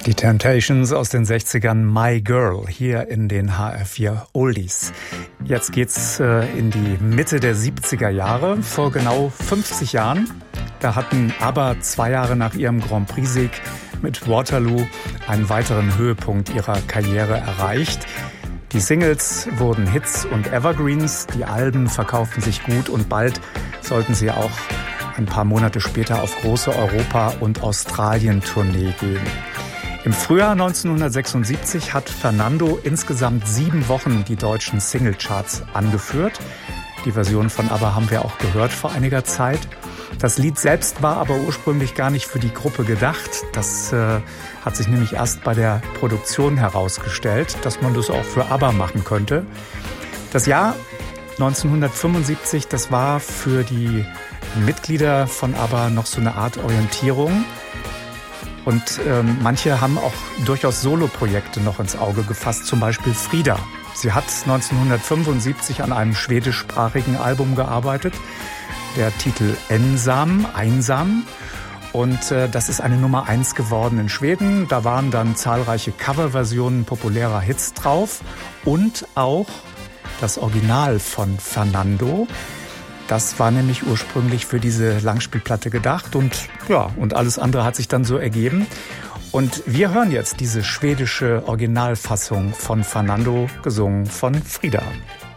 Die Temptations aus den 60ern, My Girl, hier in den HR4 Oldies. Jetzt geht's in die Mitte der 70er Jahre. Vor genau 50 Jahren, da hatten ABBA 2 Jahre nach ihrem Grand Prix-Sieg mit Waterloo einen weiteren Höhepunkt ihrer Karriere erreicht. Die Singles wurden Hits und Evergreens, die Alben verkauften sich gut und bald sollten sie auch ein paar Monate später auf große Europa- und Australien-Tournee gehen. Im Frühjahr 1976 hat Fernando insgesamt 7 Wochen die deutschen Singlecharts angeführt. Die Version von ABBA haben wir auch gehört vor einiger Zeit. Das Lied selbst war aber ursprünglich gar nicht für die Gruppe gedacht. Das hat sich nämlich erst bei der Produktion herausgestellt, dass man das auch für ABBA machen könnte. Das Jahr 1975, das war für die Mitglieder von ABBA noch so eine Art Orientierung. Und manche haben auch durchaus Soloprojekte noch ins Auge gefasst, zum Beispiel Frida. Sie hat 1975 an einem schwedischsprachigen Album gearbeitet, der Titel Ensam, Einsam. Und das ist eine Nummer 1 geworden in Schweden. Da waren dann zahlreiche Coverversionen populärer Hits drauf und auch das Original von Fernando. Das war nämlich ursprünglich für diese Langspielplatte gedacht und alles andere hat sich dann so ergeben. Und wir hören jetzt diese schwedische Originalfassung von Fernando, gesungen von Frida.